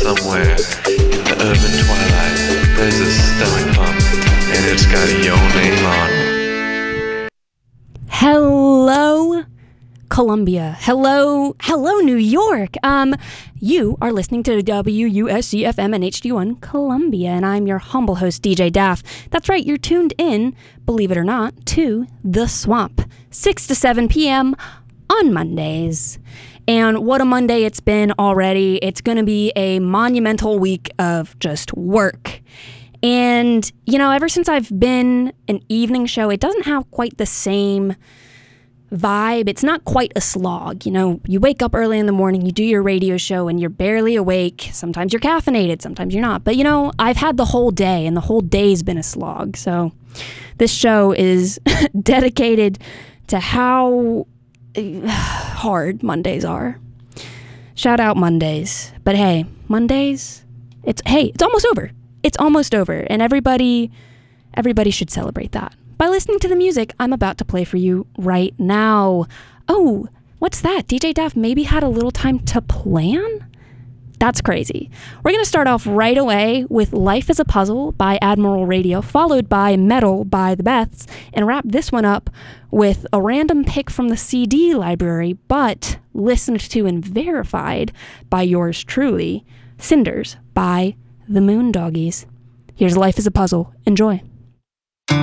somewhere in the urban twilight, there's a stomach pump, and it's got your name on. Hello, Columbia. Hello, New York. You are listening to WUSC FM and HD1 Columbia, and I'm your humble host, DJ Daff. That's right, you're tuned in, believe it or not, to The Swamp, 6 to 7 p.m. on Mondays. And what a Monday it's been already. It's going to be a monumental week of just work. And, you know, ever since I've been an evening show, it doesn't have quite the same vibe. It's not quite a slog. You know, you wake up early in the morning, you do your radio show, and you're barely awake. Sometimes you're caffeinated, sometimes you're not. But, you know, I've had the whole day, and the whole day's been a slog. So this show is dedicated to how hard Mondays are. Shout out Mondays. But hey, Mondays, it's almost over. It's almost over, and everybody should celebrate that by listening to the music I'm about to play for you right now. Oh, what's that? DJ Daff maybe had a little time to plan? That's crazy. We're going to start off right away with Life is a Puzzle by Admiral Radio, followed by Metal by The Beths, and wrap this one up with a random pick from the CD library, but listened to and verified by yours truly, Cinders by The Moondoggies. Here's Life is a Puzzle. Enjoy.